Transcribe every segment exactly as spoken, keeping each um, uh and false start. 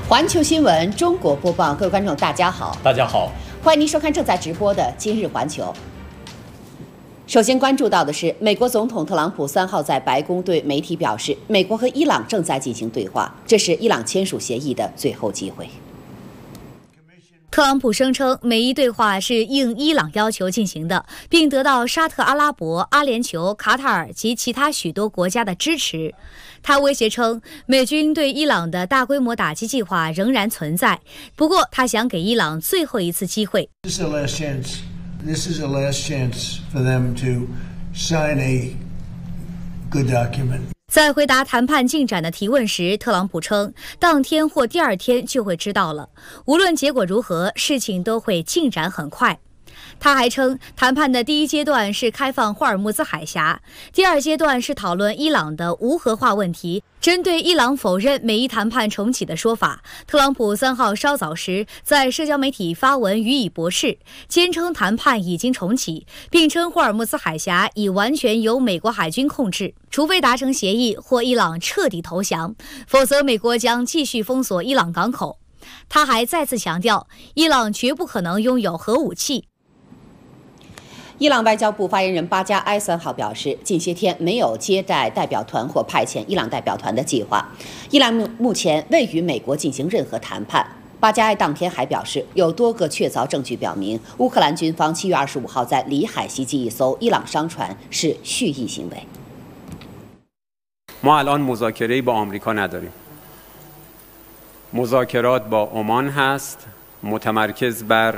环球新闻中国播报，各位观众，大家好， 大家好， 欢迎您收看正在直播的今日环球。首先关注到的是，美国总统特朗普三号在白宫对媒体表示，美国和伊朗正在进行对话，这是伊朗签署协议的最后机会。 特朗普声称，美伊对话是应伊朗要求进行的，并得到沙特阿拉伯、阿联酋、卡塔尔及其他许多国家的支持。他威胁称，美军对伊朗的大规模打击计划仍然存在，不过他想给伊朗最后一次机会。 This is a last chance. This is a last chance for them to sign a good document. 在回答谈判进展的提问时，特朗普称，当天或第二天就会知道了。无论结果如何，事情都会进展很快。他还称，谈判的第一阶段是开放霍尔木兹海峡，第二阶段是讨论伊朗的无核化问题。针对伊朗否认美伊谈判重启的说法，特朗普三号稍早时在社交媒体发文予以驳斥，坚称谈判已经重启，并称霍尔木兹海峡已完全由美国海军控制，除非达成协议或伊朗彻底投降，否则美国将继续封锁伊朗港口。他还再次强调，伊朗绝不可能拥有核武器。 伊朗外交部发言人巴加埃三号表示，近些天没有接待代表团或派遣伊朗代表团的计划。伊朗目前未与美国进行任何谈判。巴加埃当天还表示，有多个确凿证据表明，乌克兰军方七月二十五号在里海袭击一艘伊朗商船是蓄意行为。 ما الان مذاکره‌ای با آمریکا نداریم. مذاکرات با عمان هست، متمرکز بر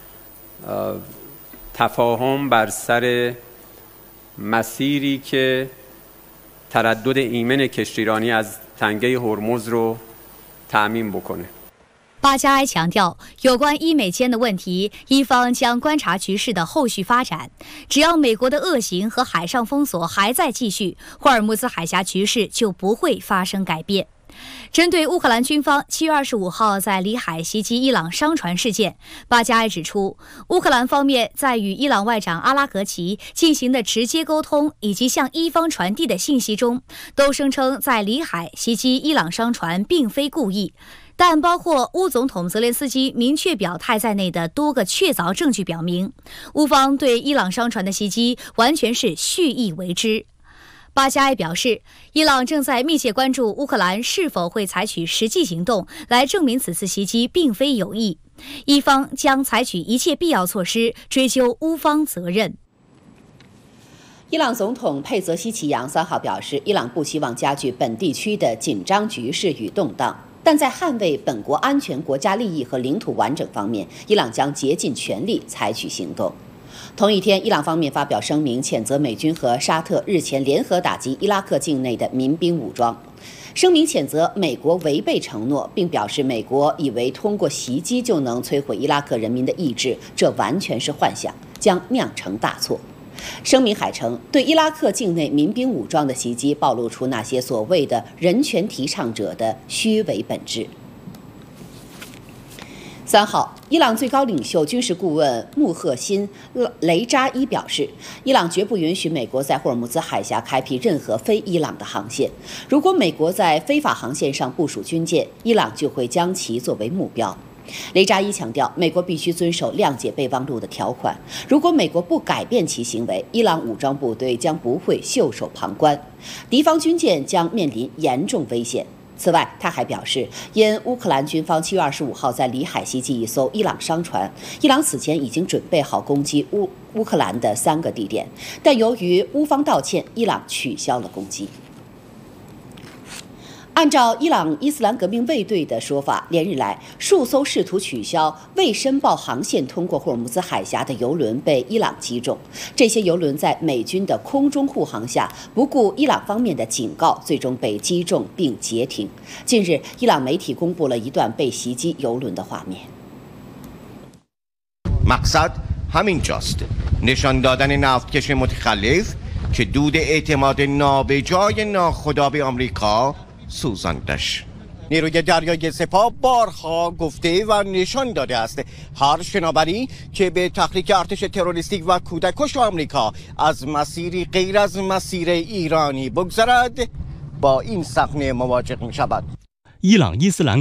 تفاهم بر سر مسیری که تردد ایمن کشتیرانی از تنگه هرمز رو تأمین بکنه. 巴加埃强调，有关伊美间的问题，伊方将观察局势的后续发展。只要美国的恶行和海上封锁还在继续，霍尔木兹海峡局势就不会发生改变。针对乌克兰军方七月二十五号在里海袭击伊朗商船事件，巴加埃指出，乌克兰方面在与伊朗外长阿拉格齐进行的直接沟通以及向伊方传递的信息中，都声称在里海袭击伊朗商船并非故意。但包括乌总统泽连斯基明确表态在内的多个确凿证据表明，乌方对伊朗商船的袭击完全是蓄意为之。巴加埃表示，伊朗正在密切关注乌克兰是否会采取实际行动来证明此次袭击并非有意，伊方将采取一切必要措施追究乌方责任。 伊朗总统佩泽西奇扬三号表示，伊朗不希望加剧本地区的紧张局势与动荡，但在捍卫本国安全、国家利益和领土完整方面，伊朗将竭尽全力采取行动。同一天，伊朗方面发表声明，谴责美军和沙特日前联合打击伊拉克境内的民兵武装。声明谴责美国违背承诺，并表示美国以为通过袭击就能摧毁伊拉克人民的意志，这完全是幻想，将酿成大错。声明还称，对伊拉克境内民兵武装的袭击暴露出那些所谓的人权提倡者的虚伪本质。三号，伊朗最高领袖、军事顾问穆赫辛·雷扎伊表示，伊朗绝不允许美国在霍尔木兹海峡开辟任何非伊朗的航线。如果美国在非法航线上部署军舰，伊朗就会将其作为目标。雷扎伊强调，美国必须遵守谅解备忘录的条款。如果美国不改变其行为，伊朗武装部队将不会袖手旁观，敌方军舰将面临严重危险。此外，他还表示，因乌克兰军方七月二十五号在里海袭击一艘伊朗商船，伊朗此前已经准备好攻击乌乌克兰的三个地点，但由于乌方道歉，伊朗取消了攻击。按照伊朗伊斯兰革命卫队的说法，连日来数艘试图取消未申报航线通过霍尔木兹海峡的油轮被伊朗击中。这些油轮在美军的空中护航下，不顾伊朗方面的警告，最终被击中并截停。近日，伊朗媒体公布了一段被袭击油轮的画面。 مقصد همینجاست. نشان دادن نفتکش متخلف که دود اعتماد نابجای ناخودآگاه آمریکا سوزاندش. نیروی دریایی سپاه بارها گفته و نشان داده است هر شناوری که به تحریک ارتش تروریستی و کودککش آمریکا از مسیری غیر از مسیر ایرانی بگذرد با این صحنه مواجه می شود. 伊朗伊斯兰